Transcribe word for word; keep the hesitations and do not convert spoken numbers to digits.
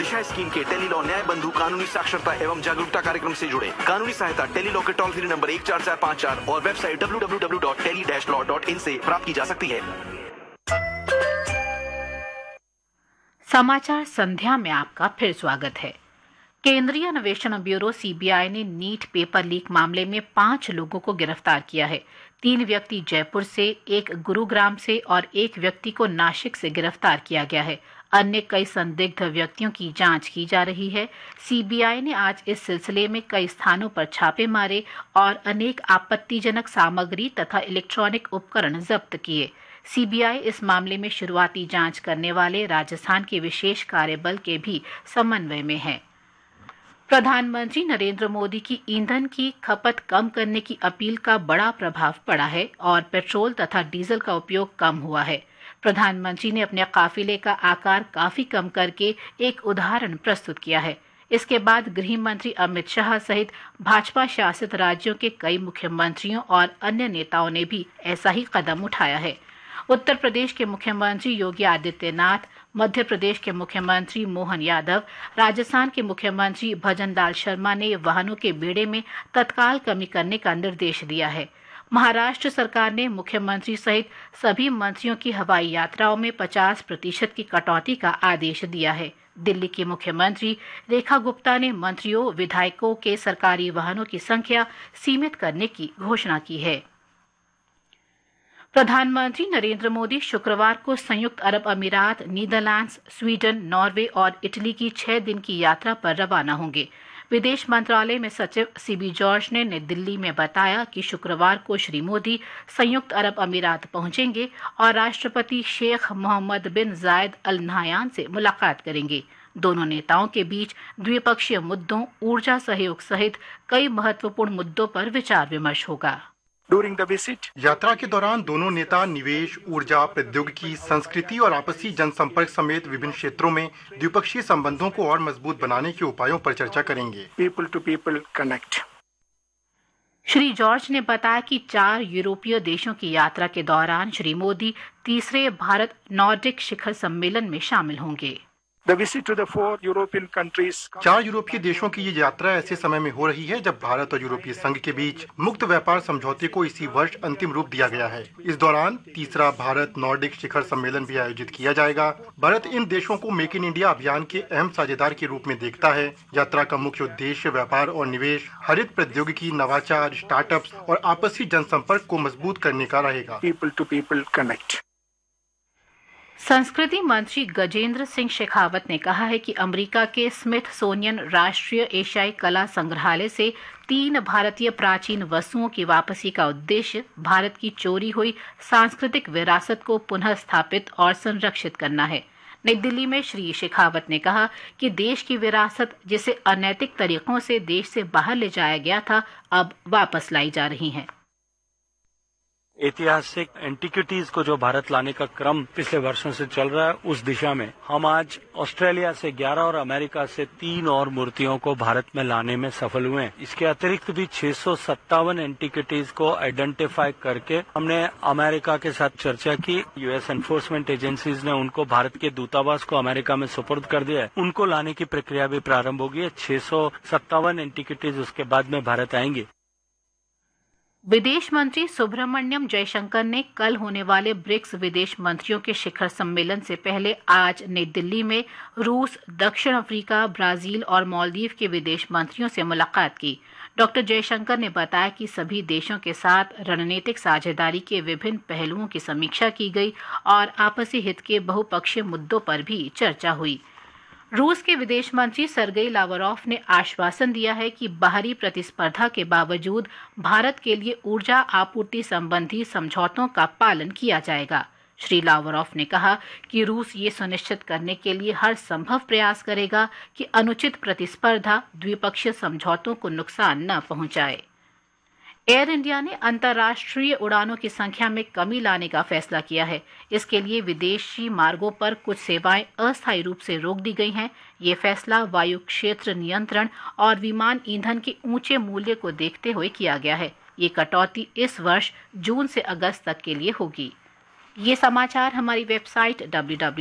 दिशा scheme के Tele-Law न्याय बंधु कानूनी साक्षरता एवं जागरूकता कार्यक्रम से जुड़े। कानूनी सहायता टेलीलॉ के टोल फ्री नंबर एक चार चार पाँच चार और website W W W dot tele dash law dot in से प्राप्त की जा सकती है। समाचार संध्या में आपका फिर स्वागत है। केंद्रीय अन्वेषण ब्यूरो सीबीआई ने नीट पेपर लीक मामले में पांच लोगों को गिरफ्तार किया है। तीन व्यक्ति जयपुर से, एक गुरुग्राम से और एक व्यक्ति को नासिक से गिरफ्तार किया गया है। अन्य कई संदिग्ध व्यक्तियों की जांच की जा रही है। सीबीआई ने आज इस सिलसिले में कई स्थानों पर छापे मारे और अनेक आपत्तिजनक सामग्री तथा इलेक्ट्रॉनिक उपकरण जब्त किए। सीबीआई इस मामले में शुरुआती जांच करने वाले राजस्थान के विशेष कार्यबल के भी समन्वय में है। प्रधानमंत्री नरेंद्र मोदी की ईंधन की खपत कम करने की अपील का बड़ा प्रभाव पड़ा है और पेट्रोल तथा डीजल का उपयोग कम हुआ है। प्रधानमंत्री ने अपने काफिले का आकार काफी कम करके एक उदाहरण प्रस्तुत किया है। इसके बाद गृह मंत्री अमित शाह सहित भाजपा शासित राज्यों के कई मुख्यमंत्रियों और अन्य नेताओं ने भी ऐसा ही कदम उठाया है। उत्तर प्रदेश के मुख्यमंत्री योगी आदित्यनाथ, मध्य प्रदेश के मुख्यमंत्री मोहन यादव, राजस्थान के मुख्यमंत्री भजनलाल शर्मा ने वाहनों के बेड़े में तत्काल कमी करने का निर्देश दिया है। महाराष्ट्र सरकार ने मुख्यमंत्री सहित सभी मंत्रियों की हवाई यात्राओं में पचास प्रतिशत की कटौती का आदेश दिया है। दिल्ली की मुख्यमंत्री रेखा गुप्ता ने मंत्रियों, विधायकों के सरकारी वाहनों की संख्या सीमित करने की घोषणा की है। प्रधानमंत्री नरेंद्र मोदी शुक्रवार को संयुक्त अरब अमीरात, नीदरलैंड्स, स्वीडन, नॉर्वे और इटली की छह दिन की यात्रा पर रवाना होंगे। विदेश मंत्रालय में सचिव सीबी जॉर्ज ने नई दिल्ली में बताया कि शुक्रवार को श्री मोदी संयुक्त अरब अमीरात पहुंचेंगे और राष्ट्रपति शेख मोहम्मद बिन जायद अल नहयान से मुलाकात करेंगे। दोनों नेताओं के बीच द्विपक्षीय मुद्दों, ऊर्जा सहयोग सहित कई महत्वपूर्ण मुद्दों पर विचार विमर्श होगा। During the visit, यात्रा के दौरान दोनों नेता निवेश, ऊर्जा, प्रौद्योगिकी, संस्कृति और आपसी जनसंपर्क समेत विभिन्न क्षेत्रों में द्विपक्षीय संबंधों को और मजबूत बनाने के उपायों पर चर्चा करेंगे। People to people connect. Shri George ने बताया कि चार यूरोपीय देशों की यात्रा के दौरान श्री मोदी तीसरे भारत नॉर्डिक शिखर सम्मेलन में शामिल होंगे। The visit to the four European countries. चार यूरोपीय देशों की ये यात्रा ऐसे समय में हो रही है जब भारत और यूरोपीय संघ के बीच मुक्त व्यापार समझौते को इसी वर्ष अंतिम रूप दिया गया है। इस दौरान तीसरा भारत नॉर्डिक शिखर सम्मेलन भी आयोजित किया जाएगा। भारत इन देशों को मेक इन इंडिया अभियान के अहम साझेदार के रूप में देखता है। यात्रा का मुख्य उद्देश्य व्यापार और निवेश, हरित प्रौद्योगिकी, नवाचार, स्टार्टअप्स और आपसी जनसंपर्क को मजबूत करने का रहेगा। People to people connect. संस्कृति मंत्री गजेंद्र सिंह शेखावत ने कहा है कि अमेरिका के स्मिथसोनियन राष्ट्रीय एशियाई कला संग्रहालय से तीन भारतीय प्राचीन वस्तुओं की वापसी का उद्देश्य भारत की चोरी हुई सांस्कृतिक विरासत को पुनः स्थापित और संरक्षित करना है। नई दिल्ली में श्री शेखावत ने कहा कि देश की विरासत, जिसे अनैतिक तरीकों से देश से बाहर ले जाया गया था, अब वापस लाई जा रही है। ऐतिहासिक एंटिक्विटीज को जो भारत लाने का क्रम पिछले वर्षों से चल रहा है, उस दिशा में हम आज ऑस्ट्रेलिया से ग्यारह और अमेरिका से तीन और मूर्तियों को भारत में लाने में सफल हुए हैं। इसके अतिरिक्त भी छह सौ सत्तावन एंटिक्विटीज को आइडेंटिफाई करके हमने अमेरिका के साथ चर्चा की। यूएस एनफोर्समेंट एजेंसीज ने उनको भारत के दूतावास को अमेरिका में सुपुर्द कर दिया है। उनको लाने की प्रक्रिया भी प्रारंभ होगी। छह सौ सत्तावन एंटिक्विटीज उसके बाद में भारत आएंगे। विदेश मंत्री सुब्रमण्यम जयशंकर ने कल होने वाले ब्रिक्स विदेश मंत्रियों के शिखर सम्मेलन से पहले आज नई दिल्ली में रूस, दक्षिण अफ्रीका, ब्राजील और मालदीव के विदेश मंत्रियों से मुलाकात की। डॉक्टर जयशंकर ने बताया कि सभी देशों के साथ रणनीतिक साझेदारी के विभिन्न पहलुओं की समीक्षा की गई और आपसी हित के बहुपक्षीय मुद्दों पर भी चर्चा हुई। रूस के विदेश मंत्री सर्गेई लावरोव ने आश्वासन दिया है कि बाहरी प्रतिस्पर्धा के बावजूद भारत के लिए ऊर्जा आपूर्ति संबंधी समझौतों का पालन किया जाएगा। श्री लावरोव ने कहा कि रूस ये सुनिश्चित करने के लिए हर संभव प्रयास करेगा कि अनुचित प्रतिस्पर्धा द्विपक्षीय समझौतों को नुकसान न पहुंचाए। एयर इंडिया ने अंतर्राष्ट्रीय उड़ानों की संख्या में कमी लाने का फैसला किया है। इसके लिए विदेशी मार्गों पर कुछ सेवाएं अस्थायी रूप से रोक दी गई हैं। ये फैसला वायु क्षेत्र नियंत्रण और विमान ईंधन के ऊंचे मूल्य को देखते हुए किया गया है। ये कटौती इस वर्ष जून से अगस्त तक के लिए होगी। ये समाचार हमारी वेबसाइट डब्ल्यू डब्ल्यू